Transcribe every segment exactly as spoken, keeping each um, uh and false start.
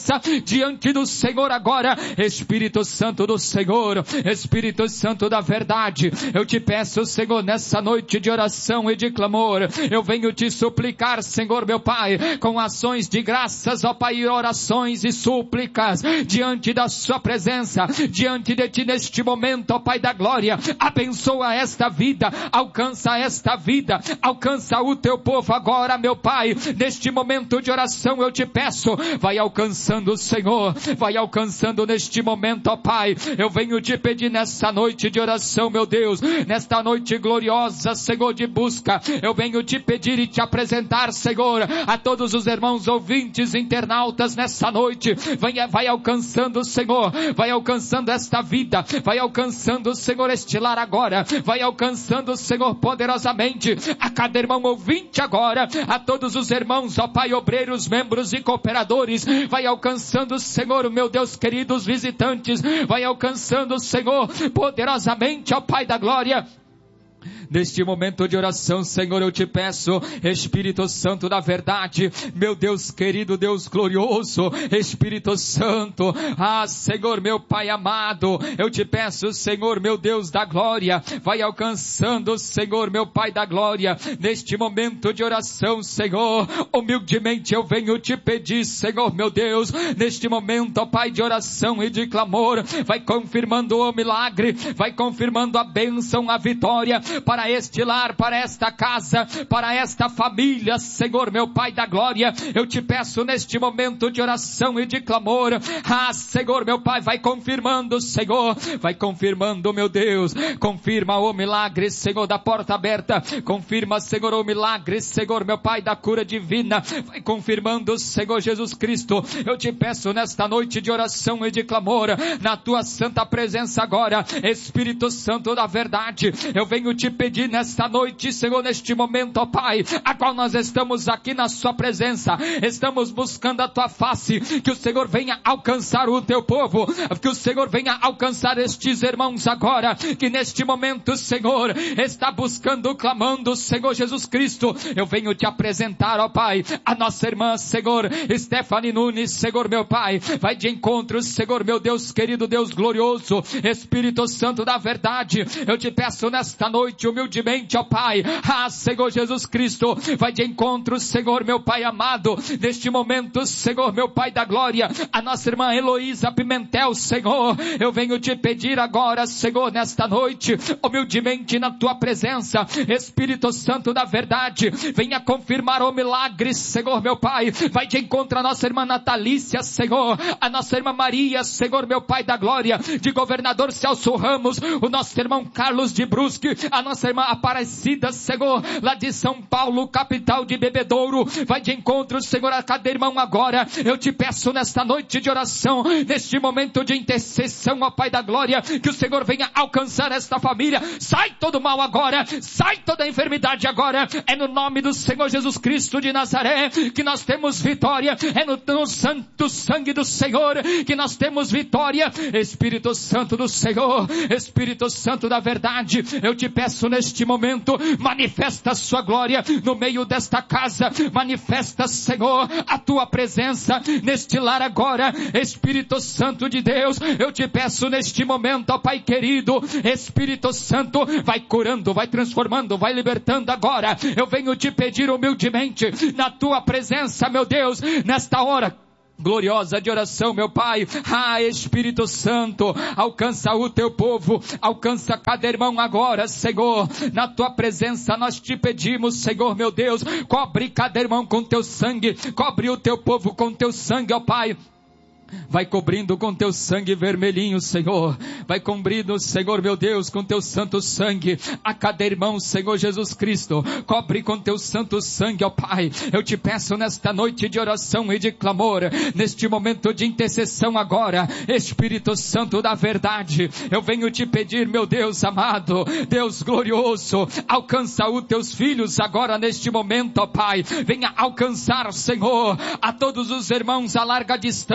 diante do Senhor agora. Espírito Santo do Senhor, Espírito Santo da verdade, eu te peço, Senhor, nessa noite de oração e de clamor, eu venho te suplicar, Senhor meu Pai, com ações de graças, ó Pai, orações e súplicas, diante da sua presença, diante de ti neste momento, ó Pai da glória. Abençoa esta vida, alcança esta vida, alcança o teu povo agora, meu Pai, neste momento de oração eu te peço, vai alcançando, Senhor, vai alcançando neste momento, ó Pai. Eu venho te pedir nessa noite de oração, meu Deus, nesta noite gloriosa, Senhor, de busca, eu venho te pedir e te apresentar, Senhor, a todos os irmãos ouvintes, internautas nessa noite. Venha, vai alcançando, Senhor, vai alcançando esta vida, vai alcançando, Senhor, este lar agora, vai alcançando, Senhor, poderosamente a cada irmão ouvinte agora, a todos os irmãos, ó Pai, obreiros, membros e cooperadores, vai alcançando, Senhor, meu Deus querido, os visitantes, vai alcançando, Senhor, poderosamente, ó Pai da glória. Neste momento de oração, Senhor, eu te peço, Espírito Santo da verdade, meu Deus querido, Deus glorioso, Espírito Santo, ah, Senhor, meu Pai amado, eu te peço, Senhor, meu Deus da glória, vai alcançando, Senhor, meu Pai da glória, neste momento de oração, Senhor, humildemente eu venho te pedir, Senhor, meu Deus, neste momento, ó Pai, de oração e de clamor, vai confirmando o milagre, vai confirmando a bênção, a vitória, para este lar, para esta casa, para esta família, Senhor, meu Pai da glória. Eu te peço neste momento de oração e de clamor, ah, Senhor, meu Pai, vai confirmando, Senhor, vai confirmando, meu Deus, confirma o milagre, Senhor, da porta aberta, confirma, Senhor, o milagre, Senhor, meu Pai, da cura divina, vai confirmando, Senhor Jesus Cristo. Eu te peço nesta noite de oração e de clamor, na tua santa presença agora, Espírito Santo da verdade, eu venho te pedir nesta noite, Senhor, neste momento, ó Pai, a qual nós estamos aqui na sua presença, estamos buscando a tua face, que o Senhor venha alcançar o teu povo, que o Senhor venha alcançar estes irmãos agora, que neste momento, Senhor, está buscando, clamando, Senhor Jesus Cristo. Eu venho te apresentar, ó Pai, a nossa irmã, Senhor, Stephanie Nunes, Senhor, meu Pai, vai de encontro, Senhor, meu Deus querido, Deus glorioso, Espírito Santo da verdade, eu te peço nesta noite, humildemente, ó Pai, ah, Senhor Jesus Cristo, vai de encontro, Senhor, meu Pai amado, neste momento, Senhor, meu Pai da glória, a nossa irmã Heloísa Pimentel, Senhor, eu venho te pedir agora, Senhor, nesta noite, humildemente na tua presença, Espírito Santo da verdade, venha confirmar o milagre, Senhor, meu Pai, vai de encontro a nossa irmã Natalícia, Senhor, a nossa irmã Maria, Senhor, meu Pai da glória, de Governador Celso Ramos, o nosso irmão Carlos de Brusque, a nossa irmã Aparecida, Senhor, lá de São Paulo, capital de Bebedouro, vai de encontro, Senhor, a cada irmão agora. Eu te peço nesta noite de oração, neste momento de intercessão, ó Pai da glória, que o Senhor venha alcançar esta família. Sai todo mal agora, sai toda enfermidade agora, é no nome do Senhor Jesus Cristo de Nazaré que nós temos vitória, é no, no santo sangue do Senhor que nós temos vitória. Espírito Santo do Senhor, Espírito Santo da verdade, eu te peço neste momento, manifesta a sua glória no meio desta casa, manifesta, Senhor, a tua presença neste lar agora. Espírito Santo de Deus, eu te peço neste momento, ó Pai querido, Espírito Santo, vai curando, vai transformando, vai libertando agora. Eu venho te pedir humildemente na tua presença, meu Deus, nesta hora gloriosa de oração, meu Pai. Ah, Espírito Santo, alcança o teu povo, alcança cada irmão agora, Senhor, na tua presença nós te pedimos, Senhor, meu Deus, cobre cada irmão com teu sangue, cobre o teu povo com teu sangue, ó Pai. Vai cobrindo com teu sangue vermelhinho, Senhor. Vai cobrindo, Senhor, meu Deus, com teu santo sangue a cada irmão, Senhor Jesus Cristo. Cobre com teu santo sangue, ó Pai. Eu te peço nesta noite de oração e de clamor, neste momento de intercessão agora, Espírito Santo da verdade, eu venho te pedir, meu Deus amado, Deus glorioso, alcança os teus filhos agora neste momento, ó Pai. Venha alcançar, Senhor, a todos os irmãos a larga distância,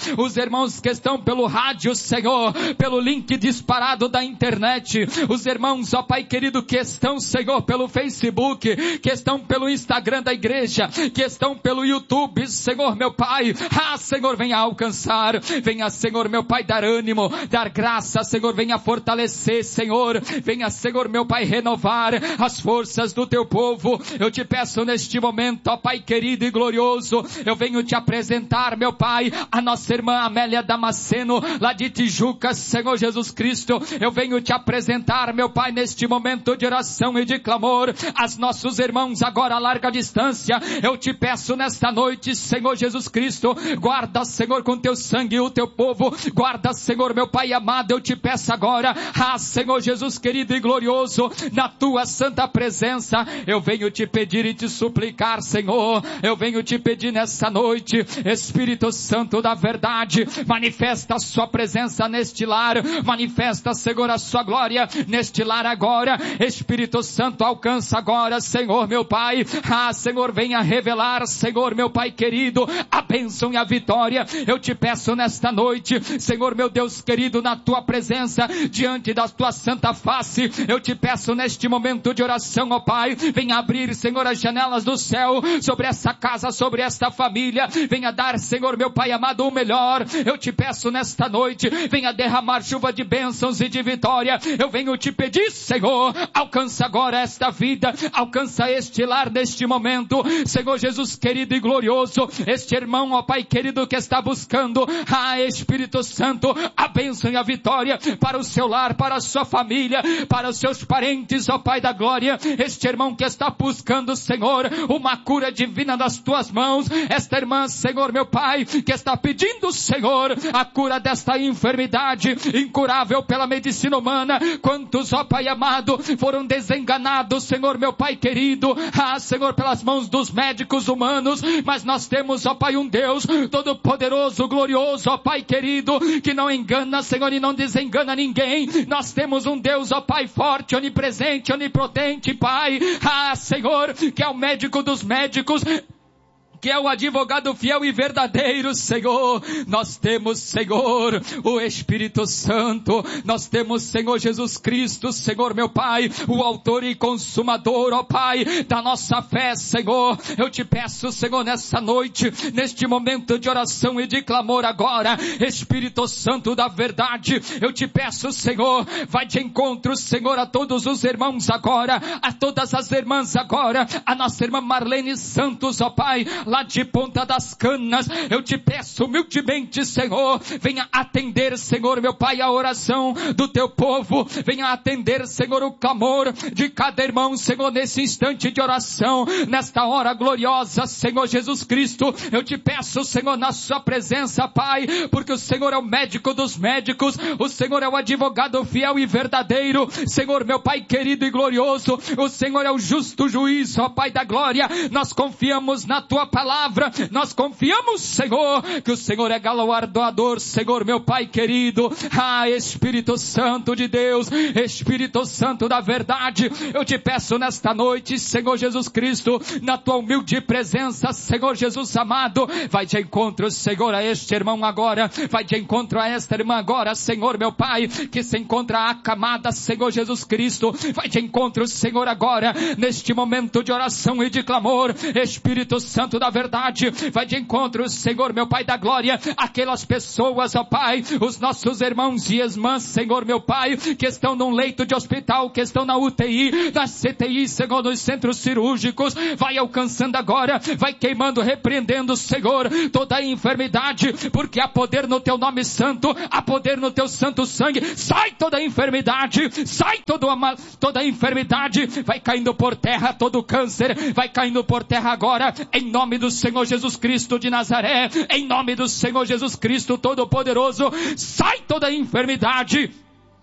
os irmãos que estão pelo rádio, Senhor, pelo link disparado da internet, os irmãos, ó Pai querido, que estão, Senhor, pelo Facebook, que estão pelo Instagram da igreja, que estão pelo YouTube, Senhor, meu Pai, ah, Senhor, venha alcançar, venha, Senhor, meu Pai, dar ânimo, dar graça, Senhor, venha fortalecer, Senhor, venha, Senhor, meu Pai, renovar as forças do teu povo. Eu te peço neste momento, ó Pai querido e glorioso, eu venho te apresentar, meu Pai, a nossa irmã Amélia Damasceno, lá de Tijuca, Senhor Jesus Cristo. Eu venho te apresentar, meu Pai, neste momento de oração e de clamor, as nossos irmãos agora a larga distância. Eu te peço nesta noite, Senhor Jesus Cristo, guarda, Senhor, com teu sangue o teu povo, guarda, Senhor, meu Pai amado. Eu te peço agora, ah, Senhor Jesus querido e glorioso, na tua santa presença, eu venho te pedir e te suplicar, Senhor, eu venho te pedir nessa noite, Espírito Santo da verdade, manifesta a sua presença neste lar, manifesta, Senhor, a sua glória neste lar agora. Espírito Santo, alcança agora, Senhor, meu Pai, ah, Senhor, venha revelar, Senhor, meu Pai querido, a bênção e a vitória. Eu te peço nesta noite, Senhor, meu Deus querido, na tua presença, diante da tua santa face, eu te peço neste momento de oração, ó Pai, venha abrir, Senhor, as janelas do céu sobre essa casa, sobre esta família, venha dar, Senhor, meu Pai amado, o melhor. Eu te peço nesta noite, venha derramar chuva de bênçãos e de vitória. Eu venho te pedir, Senhor, alcança agora esta vida, alcança este lar neste momento, Senhor Jesus querido e glorioso, este irmão, ó Pai querido, que está buscando, ah, Espírito Santo, a bênção e a vitória para o seu lar, para a sua família, para os seus parentes, ó Pai da glória, este irmão que está buscando, Senhor, uma cura divina das tuas mãos, esta irmã, Senhor, meu Pai, que está pedindo, Senhor, a cura desta enfermidade incurável pela medicina humana. Quantos, ó Pai amado, foram desenganados, Senhor, meu Pai querido, ah, Senhor, pelas mãos dos médicos humanos, mas nós temos, ó Pai, um Deus todo poderoso, glorioso, ó Pai querido, que não engana, Senhor, e não desengana ninguém. Nós temos um Deus, ó Pai, forte, onipresente, onipotente, Pai, ah, Senhor, que é o médico dos médicos, que é o advogado fiel e verdadeiro, Senhor. Nós temos, Senhor, o Espírito Santo, nós temos, Senhor Jesus Cristo, Senhor meu Pai, o autor e consumador, ó Pai, da nossa fé, Senhor. Eu te peço, Senhor, nessa noite, neste momento de oração e de clamor agora, Espírito Santo da verdade, eu te peço, Senhor, vai de encontro, Senhor, a todos os irmãos agora, a todas as irmãs agora, a nossa irmã Marlene Santos, ó Pai, lá de Ponta das Canas. Eu te peço humildemente, Senhor, venha atender, Senhor meu Pai, a oração do teu povo, venha atender, Senhor, o clamor de cada irmão, Senhor, nesse instante de oração, nesta hora gloriosa, Senhor Jesus Cristo. Eu te peço, Senhor, na sua presença, Pai, porque o Senhor é o médico dos médicos, o Senhor é o advogado fiel e verdadeiro, Senhor meu Pai querido e glorioso, o Senhor é o justo juiz, ó Pai da glória. Nós confiamos na tua palavra, nós confiamos, Senhor, que o Senhor é galardoador, Senhor meu Pai querido. Ah, Espírito Santo de Deus, Espírito Santo da verdade, eu te peço nesta noite, Senhor Jesus Cristo, na tua humilde presença, Senhor Jesus amado, vai de encontro, Senhor, a este irmão agora, vai de encontro a esta irmã agora, Senhor meu Pai, que se encontra acamada, Senhor Jesus Cristo, vai de encontro, Senhor, agora, neste momento de oração e de clamor, Espírito Santo da verdade, vai de encontro, Senhor meu Pai da glória, aquelas pessoas, ó Pai, os nossos irmãos e irmãs, Senhor meu Pai, que estão num leito de hospital, que estão na U T I, na C T I, Senhor, nos centros cirúrgicos, vai alcançando agora, vai queimando, repreendendo, Senhor, toda a enfermidade, porque há poder no teu nome santo, há poder no teu santo sangue. Sai toda a enfermidade, sai toda a, toda a enfermidade, vai caindo por terra todo o câncer, vai caindo por terra agora, em nome do Senhor Jesus Cristo de Nazaré, em nome do Senhor Jesus Cristo Todo-Poderoso. Sai toda a enfermidade,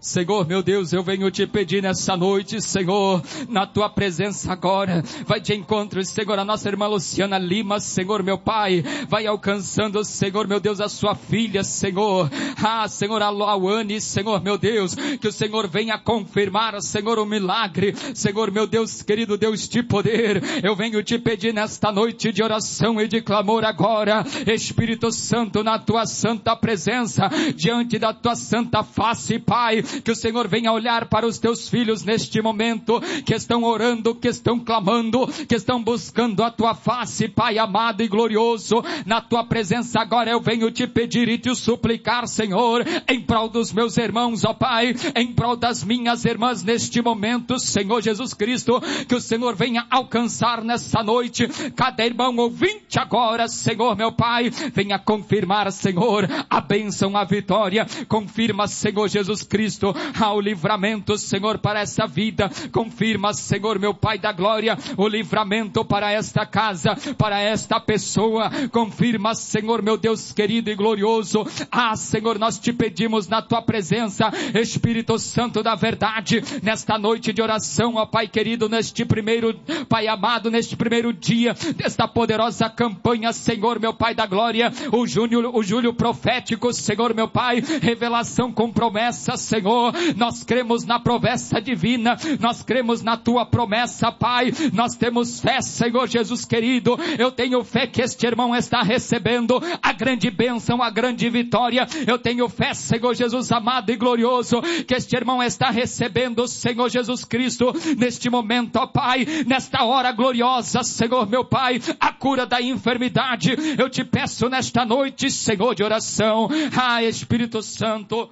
Senhor, meu Deus, eu venho te pedir nessa noite, Senhor, na tua presença agora, vai de encontro, Senhor, a nossa irmã Luciana Lima, Senhor, meu Pai, vai alcançando, Senhor, meu Deus, a sua filha, Senhor, ah, Senhor, a Lauane, Senhor, meu Deus, que o Senhor venha confirmar, Senhor, o milagre, Senhor, meu Deus, querido Deus de poder, eu venho te pedir nesta noite de oração e de clamor agora, Espírito Santo, na tua santa presença, diante da tua santa face, Pai, que o Senhor venha olhar para os teus filhos neste momento, que estão orando, que estão clamando, que estão buscando a tua face, Pai amado e glorioso, na tua presença agora eu venho te pedir e te suplicar, Senhor, em prol dos meus irmãos, ó Pai, em prol das minhas irmãs neste momento, Senhor Jesus Cristo, que o Senhor venha alcançar nessa noite, cada irmão ouvinte agora, Senhor meu Pai, venha confirmar, Senhor, a bênção, a vitória, confirma, Senhor Jesus Cristo, ao livramento, Senhor, para essa vida, confirma, Senhor, meu Pai da glória, o livramento para esta casa, para esta pessoa, confirma, Senhor, meu Deus querido e glorioso, ah, Senhor, nós te pedimos na tua presença, Espírito Santo da verdade, nesta noite de oração, ó Pai querido, neste primeiro, Pai amado, neste primeiro dia, desta poderosa campanha, Senhor, meu Pai da glória, o Júlio, o Júlio profético, Senhor, meu Pai, revelação com promessa, Senhor, nós cremos na promessa divina, nós cremos na tua promessa, Pai, nós temos fé, Senhor Jesus querido, eu tenho fé que este irmão está recebendo a grande bênção, a grande vitória, eu tenho fé, Senhor Jesus amado e glorioso, que este irmão está recebendo, Senhor Jesus Cristo, neste momento, ó Pai, nesta hora gloriosa, Senhor meu Pai, a cura da enfermidade, eu te peço nesta noite, Senhor de oração, ah, Espírito Santo,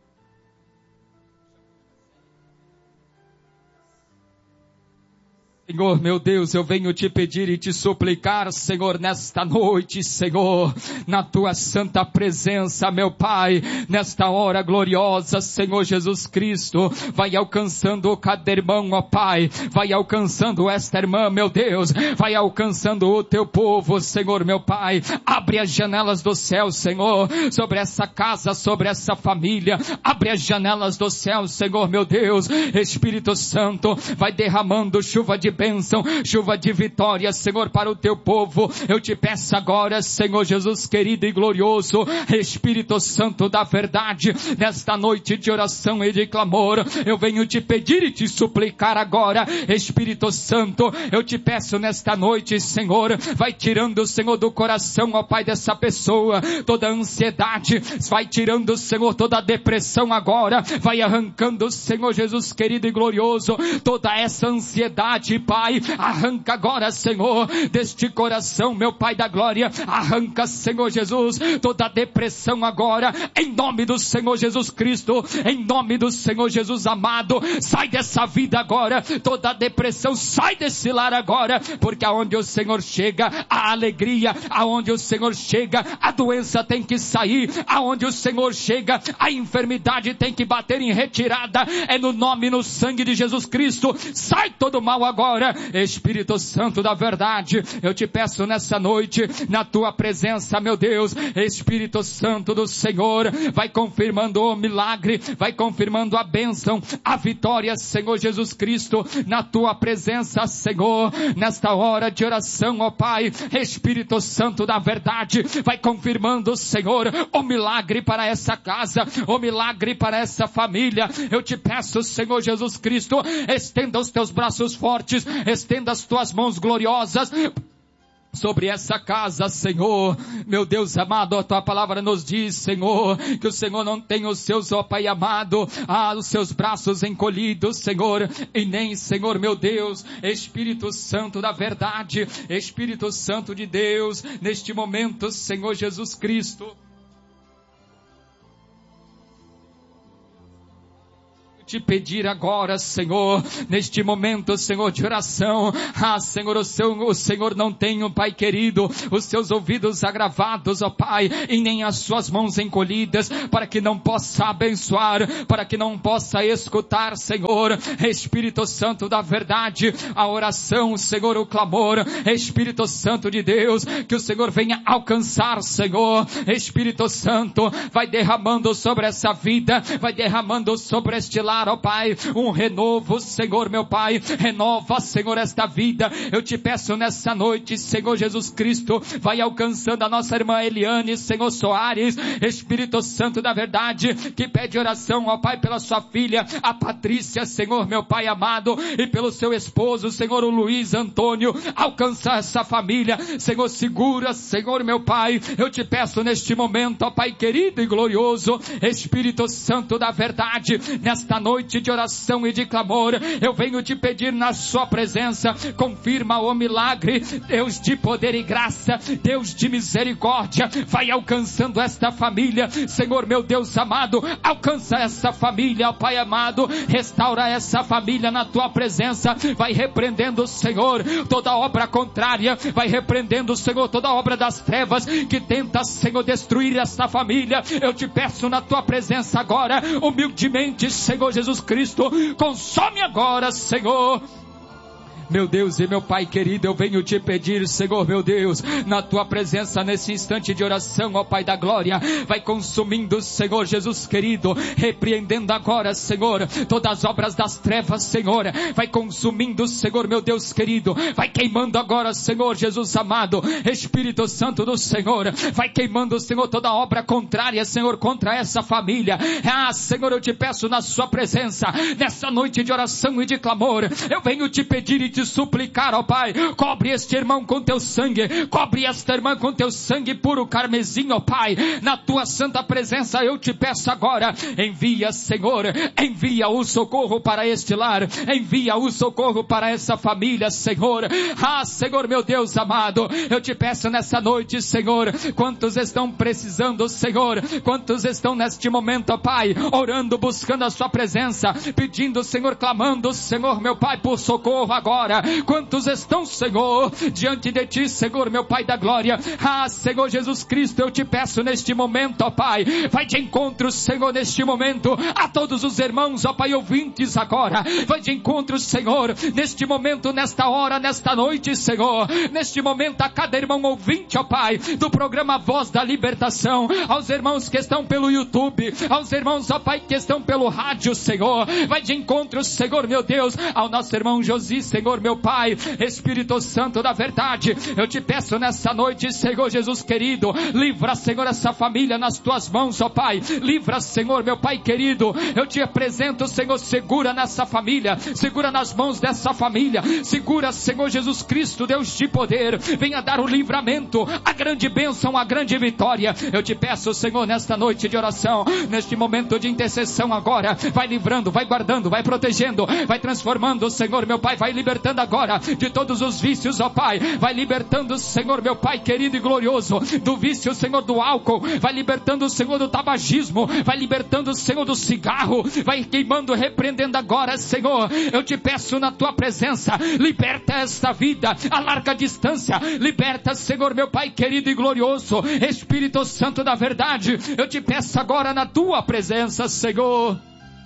Senhor, meu Deus, eu venho te pedir e te suplicar, Senhor, nesta noite, Senhor, na tua santa presença, meu Pai, nesta hora gloriosa, Senhor Jesus Cristo, vai alcançando cada irmão, ó Pai, vai alcançando esta irmã, meu Deus, vai alcançando o teu povo, Senhor, meu Pai, abre as janelas do céu, Senhor, sobre essa casa, sobre essa família, abre as janelas do céu, Senhor, meu Deus, Espírito Santo, vai derramando chuva de bênção, chuva de vitória, Senhor, para o teu povo, eu te peço agora, Senhor Jesus querido e glorioso, Espírito Santo da verdade, nesta noite de oração e de clamor, eu venho te pedir e te suplicar agora, Espírito Santo, eu te peço nesta noite, Senhor, vai tirando, Senhor, do coração, ó Pai, dessa pessoa, toda a ansiedade, vai tirando, Senhor, toda a depressão agora, vai arrancando, Senhor Jesus querido e glorioso, toda essa ansiedade, Pai, arranca agora, Senhor, deste coração, meu Pai da glória, arranca, Senhor Jesus, toda a depressão agora, em nome do Senhor Jesus Cristo, em nome do Senhor Jesus amado, sai dessa vida agora, toda a depressão, sai desse lar agora, porque aonde o Senhor chega, a alegria, aonde o Senhor chega, a doença tem que sair, aonde o Senhor chega, a enfermidade tem que bater em retirada, é no nome e no sangue de Jesus Cristo, sai todo mal agora, Espírito Santo da verdade, eu te peço nessa noite, na tua presença, meu Deus, Espírito Santo do Senhor, vai confirmando o milagre, vai confirmando a bênção, a vitória, Senhor Jesus Cristo, na tua presença, Senhor, nesta hora de oração, ó Pai, Espírito Santo da verdade, vai confirmando, Senhor, o milagre para essa casa, o milagre para essa família, eu te peço, Senhor Jesus Cristo, estenda os teus braços fortes, estenda as tuas mãos gloriosas sobre essa casa, Senhor, meu Deus amado, a tua palavra nos diz, Senhor, que o Senhor não tem os seus, ó Pai amado, ah, os seus braços encolhidos, Senhor, e nem, Senhor, meu Deus, Espírito Santo da verdade, Espírito Santo de Deus, neste momento, Senhor Jesus Cristo, te pedir agora, Senhor, neste momento, Senhor, de oração. Ah, Senhor, o, seu, o Senhor não tem, Pai querido, os seus ouvidos agravados, ó Pai, e nem as suas mãos encolhidas, para que não possa abençoar, para que não possa escutar, Senhor. Espírito Santo da verdade, a oração, Senhor, o clamor. Espírito Santo de Deus, que o Senhor venha alcançar, Senhor. Espírito Santo, vai derramando sobre essa vida, vai derramando sobre este lar, ó Pai, um renovo, Senhor, meu Pai. Renova, Senhor, esta vida. Eu te peço nessa noite, Senhor Jesus Cristo, vai alcançando a nossa irmã Eliane, Senhor Soares. Espírito Santo da verdade, que pede oração, ó Pai, pela sua filha, a Patrícia, Senhor, meu Pai amado, e pelo seu esposo, Senhor, o Luiz Antônio. Alcança essa família, Senhor, segura, Senhor, meu Pai. Eu te peço neste momento, ó Pai querido e glorioso, Espírito Santo da verdade, nesta noite de oração e de clamor, eu venho te pedir na sua presença, confirma o milagre, Deus de poder e graça, Deus de misericórdia, vai alcançando esta família, Senhor, meu Deus amado, alcança essa família, ó Pai amado, restaura essa família na tua presença, vai repreendendo, Senhor, toda obra contrária, vai repreendendo, Senhor, toda obra das trevas que tenta, Senhor, destruir esta família. Eu te peço na tua presença agora, humildemente, Senhor Jesus Cristo, consome agora, Senhor. Meu Deus e meu Pai querido, eu venho te pedir, Senhor, meu Deus, na tua presença nesse instante de oração, ó Pai da glória, vai consumindo, Senhor Jesus querido, repreendendo agora, Senhor, todas as obras das trevas, Senhor, vai consumindo, Senhor, meu Deus querido, vai queimando agora, Senhor Jesus amado, Espírito Santo do Senhor, vai queimando, Senhor, toda obra contrária, Senhor, contra essa família. Ah, Senhor, eu te peço na sua presença, nessa noite de oração e de clamor, eu venho te pedir e te suplicar, ó Pai, cobre este irmão com teu sangue, cobre esta irmã com teu sangue puro carmesim, ó Pai, na tua santa presença eu te peço agora, envia, Senhor, envia o socorro para este lar, envia o socorro para essa família, Senhor. Ah, Senhor, meu Deus amado, eu te peço nessa noite, Senhor, quantos estão precisando, Senhor, quantos estão neste momento, ó Pai, orando, buscando a sua presença, pedindo, Senhor, clamando, Senhor, meu Pai, por socorro agora. Quantos estão, Senhor, diante de ti, Senhor, meu Pai da glória. Ah, Senhor Jesus Cristo, eu te peço neste momento, ó Pai, vai de encontro, Senhor, neste momento, a todos os irmãos, ó Pai, ouvintes agora, vai de encontro, Senhor, neste momento, nesta hora, nesta noite, Senhor, neste momento, a cada irmão ouvinte, ó Pai, do programa Voz da Libertação, aos irmãos que estão pelo YouTube, aos irmãos, ó Pai, que estão pelo rádio, Senhor, vai de encontro, Senhor, meu Deus, ao nosso irmão Josi, Senhor, meu Pai, Espírito Santo da verdade, eu te peço nessa noite, Senhor Jesus querido, livra, Senhor, essa família nas tuas mãos, ó Pai, livra, Senhor, meu Pai querido, eu te apresento, Senhor, segura nessa família, segura nas mãos dessa família, segura, Senhor Jesus Cristo, Deus de poder, venha dar o livramento, a grande bênção, a grande vitória. Eu te peço, Senhor, nesta noite de oração, neste momento de intercessão agora, vai livrando, vai guardando, vai protegendo, vai transformando, Senhor, meu Pai, vai libertando agora de todos os vícios, ó Pai, vai libertando, Senhor, meu Pai querido e glorioso, do vício, Senhor, do álcool, vai libertando, Senhor, do tabagismo, vai libertando, Senhor, do cigarro, vai queimando, repreendendo agora, Senhor, eu te peço na tua presença, liberta esta vida, a larga distância, liberta, Senhor, meu Pai querido e glorioso, Espírito Santo da verdade, eu te peço agora na tua presença, Senhor.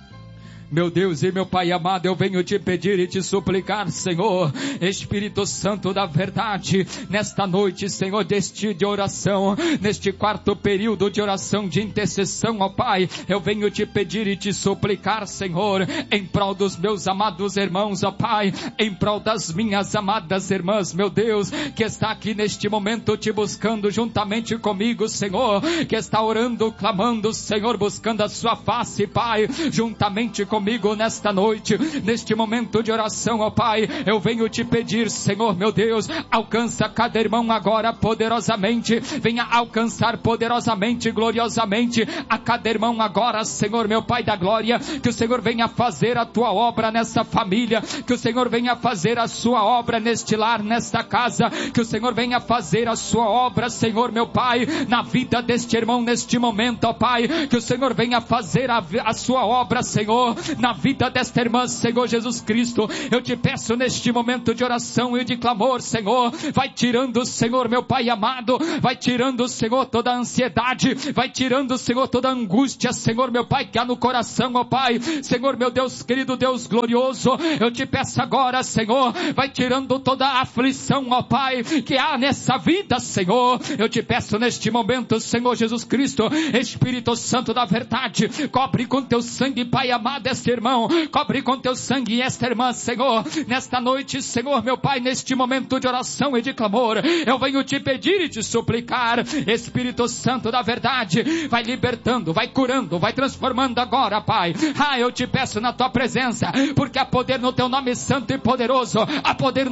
Meu Deus e meu Pai amado, eu venho te pedir e te suplicar, Senhor, Espírito Santo da verdade, nesta noite, Senhor, deste de oração, neste quarto período de oração de intercessão, ó Pai, eu venho te pedir e te suplicar, Senhor, em prol dos meus amados irmãos, ó Pai, em prol das minhas amadas irmãs, meu Deus, que está aqui neste momento te buscando juntamente comigo, Senhor, que está orando, clamando, Senhor, buscando a sua face, Pai, juntamente comigo, comigo nesta noite, neste momento de oração, ó Pai, eu venho te pedir, Senhor, meu Deus, alcança cada irmão agora poderosamente, venha alcançar poderosamente, gloriosamente, a cada irmão agora, Senhor, meu Pai da glória, que o Senhor venha fazer a tua obra nessa família, que o Senhor venha fazer a sua obra neste lar, nesta casa, que o Senhor venha fazer a sua obra, Senhor, meu Pai, na vida deste irmão neste momento, ó Pai, que o Senhor venha fazer a, a sua obra, Senhor, na vida desta irmã, Senhor Jesus Cristo. Eu te peço neste momento de oração e de clamor, Senhor, vai tirando, Senhor, meu Pai amado, vai tirando, Senhor, toda a ansiedade, vai tirando, Senhor, toda a angústia, Senhor, meu Pai, que há no coração, ó Pai, Senhor, meu Deus querido, Deus glorioso, eu te peço agora, Senhor, vai tirando toda a aflição, ó Pai, que há nessa vida, Senhor. Eu te peço neste momento, Senhor Jesus Cristo, Espírito Santo da verdade, cobre com teu sangue, Pai amado, este irmão, cobre com teu sangue esta irmã, Senhor, nesta noite, Senhor, meu Pai, neste momento de oração e de clamor, eu venho te pedir e te suplicar, Espírito Santo da verdade, vai libertando, vai curando, vai transformando agora, Pai. Ah, eu te peço na tua presença, porque há poder no teu nome santo e poderoso, há poder